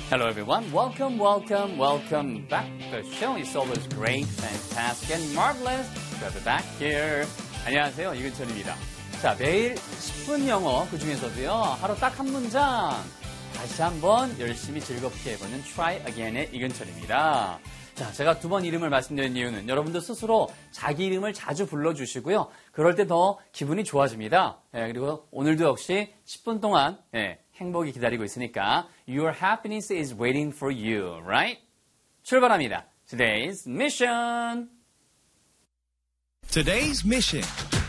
Hello everyone, welcome back. The show is always great, fantastic, and marvelous to have you back here. 안녕하세요, 이근철입니다. 자, 매일 10분 영어, 그 중에서도요, 하루 딱 한 문장 다시 한번 열심히 즐겁게 해보는 Try Again의 이근철입니다. 자, 제가 두 번 이름을 말씀드린 이유는 여러분들 스스로 자기 이름을 자주 불러주시고요. 그럴 때 더 기분이 좋아집니다. 그리고 오늘도 역시 10분 동안 행복이 기다리고 있으니까 Your happiness is waiting for you, right? 출발합니다. Today's mission. Today's mission.